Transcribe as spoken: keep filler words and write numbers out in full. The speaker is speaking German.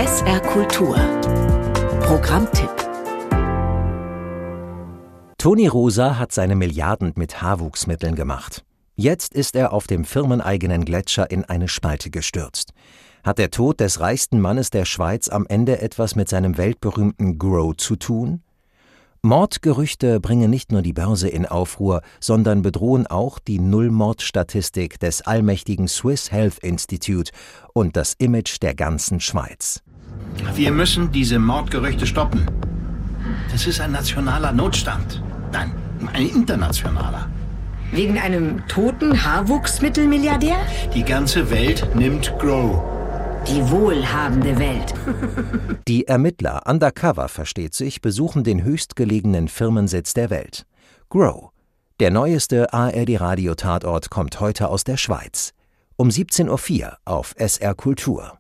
S R Kultur Programmtipp. Toni Rosa hat seine Milliarden mit Haarwuchsmitteln gemacht. Jetzt ist er auf dem firmeneigenen Gletscher in eine Spalte gestürzt. Hat der Tod des reichsten Mannes der Schweiz am Ende etwas mit seinem weltberühmten Grow zu tun? Mordgerüchte bringen nicht nur die Börse in Aufruhr, sondern bedrohen auch die Null-Mord-Statistik des allmächtigen Swiss Health Institute und das Image der ganzen Schweiz. Wir müssen diese Mordgerüchte stoppen. Das ist ein nationaler Notstand. Nein, ein internationaler. Wegen einem toten Haarwuchsmittelmilliardär? Die ganze Welt nimmt Grow. Die wohlhabende Welt. Die Ermittler, undercover versteht sich, besuchen den höchstgelegenen Firmensitz der Welt. Grow. Der neueste A R D-Radio-Tatort kommt heute aus der Schweiz. Um siebzehn Uhr vier auf S R Kultur.